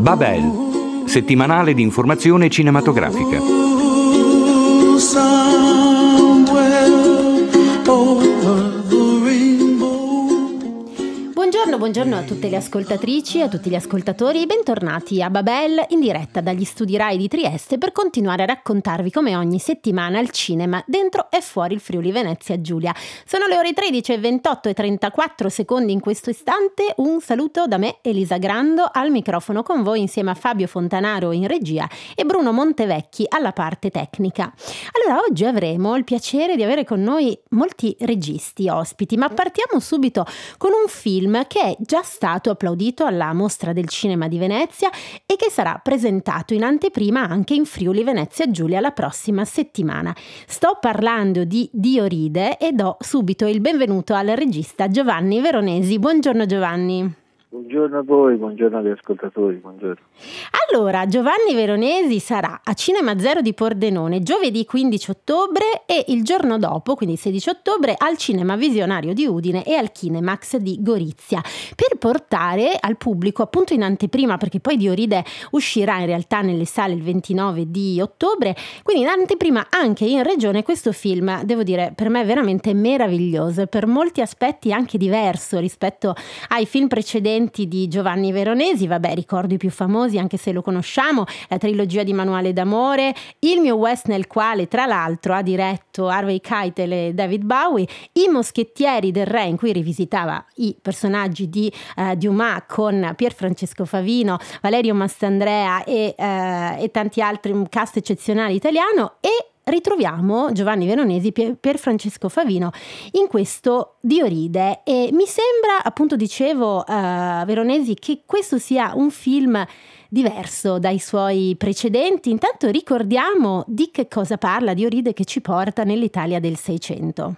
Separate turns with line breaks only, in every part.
Babel, settimanale di informazione cinematografica.
Buongiorno a tutte le ascoltatrici e a tutti gli ascoltatori e bentornati a Babel in diretta dagli studi Rai di Trieste per continuare a raccontarvi come ogni settimana il cinema dentro e fuori il Friuli Venezia Giulia. Sono le ore 13:28 e 34 secondi in questo istante. Un saluto da me, Elisa Grando, al microfono con voi insieme a Fabio Fontanaro in regia e Bruno Montevecchi alla parte tecnica. Allora, oggi avremo il piacere di avere con noi molti registi ospiti, ma partiamo subito con un film che è già stato applaudito alla Mostra del Cinema di Venezia e che sarà presentato in anteprima anche in Friuli Venezia Giulia la prossima settimana. Sto parlando di Dioride e do subito il benvenuto al regista Giovanni Veronesi. Buongiorno Giovanni.
Buongiorno a voi, buongiorno agli ascoltatori, buongiorno.
Allora, Giovanni Veronesi sarà a Cinema Zero di Pordenone giovedì 15 ottobre e il giorno dopo, quindi 16 ottobre, al Cinema Visionario di Udine e al Kinemax di Gorizia, per portare al pubblico appunto in anteprima, perché poi Dioride uscirà in realtà nelle sale il 29 di ottobre, quindi in anteprima anche in regione questo film, devo dire, per me è veramente meraviglioso, per molti aspetti anche diverso rispetto ai film precedenti di Giovanni Veronesi. Vabbè, ricordo i più famosi anche se lo conosciamo, la trilogia di Manuale d'amore, Il mio West nel quale tra l'altro ha diretto Harvey Keitel e David Bowie, I moschettieri del re in cui rivisitava i personaggi di Dumas con Pier Francesco Favino, Valerio Mastandrea e tanti altri, un cast eccezionale italiano, e ritroviamo Giovanni Veronesi per Francesco Favino in questo Dioride e mi sembra, appunto dicevo Veronesi, che questo sia un film diverso dai suoi precedenti. Intanto ricordiamo di che cosa parla Dioride, che ci porta nell'Italia del Seicento.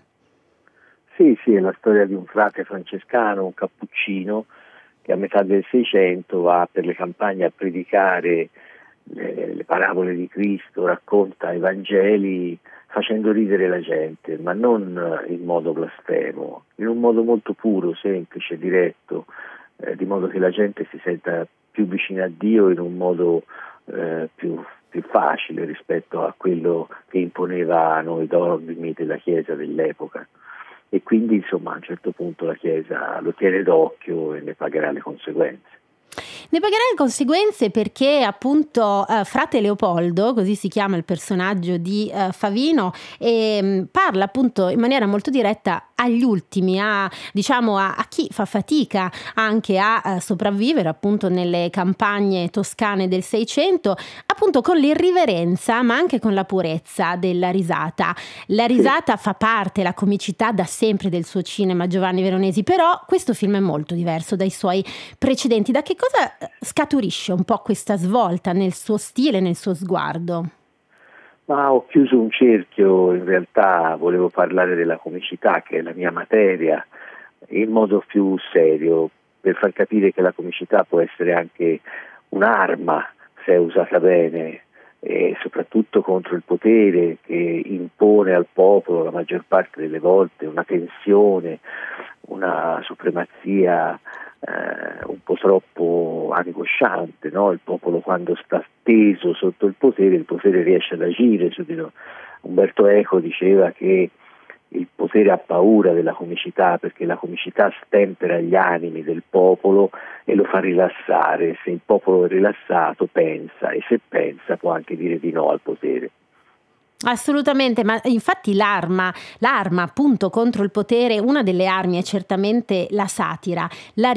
Sì, è la storia di un frate francescano, un cappuccino, che a metà del Seicento va per le campagne a predicare le parabole di Cristo, racconta i Vangeli facendo ridere la gente, ma non in modo blasfemo, in un modo molto puro, semplice, diretto, di modo che la gente si senta più vicina a Dio in un modo più facile rispetto a quello che imponeva a noi dogmi della Chiesa dell'epoca. E quindi insomma a un certo punto la Chiesa lo tiene d'occhio e ne pagherà le conseguenze.
Ne pagherà le conseguenze perché appunto frate Leopoldo, così si chiama il personaggio di Favino, parla appunto in maniera molto diretta agli ultimi, a chi fa fatica anche a sopravvivere appunto nelle campagne toscane del Seicento, appunto con l'irriverenza ma anche con la purezza della risata. La risata fa parte, la comicità da sempre del suo cinema, Giovanni Veronesi, però questo film è molto diverso dai suoi precedenti. Da che cosa scaturisce un po' questa svolta nel suo stile, nel suo sguardo?
Ma ho chiuso un cerchio, in realtà volevo parlare della comicità, che è la mia materia, in modo più serio, per far capire che la comicità può essere anche un'arma se è usata bene, e soprattutto contro il potere che impone al popolo la maggior parte delle volte una tensione, una supremazia un po' troppo angosciante, no? Il popolo quando sta teso sotto il potere riesce ad agire subito. Umberto Eco diceva che il potere ha paura della comicità perché la comicità stempera gli animi del popolo e lo fa rilassare. Se il popolo è rilassato pensa, e se pensa può anche dire di no al potere.
Assolutamente, ma infatti l'arma appunto contro il potere, una delle armi è certamente la satira, la